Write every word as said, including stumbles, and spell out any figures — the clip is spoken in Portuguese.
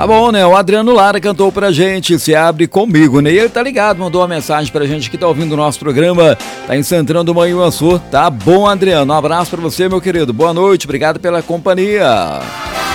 Tá bom, né? O Adriano Lara cantou pra gente, Se Abre Comigo, né? E ele tá ligado, mandou uma mensagem pra gente que tá ouvindo o nosso programa, tá em Santana do Manhuaçu. Tá bom, Adriano? Um abraço pra você, meu querido. Boa noite, obrigado pela companhia.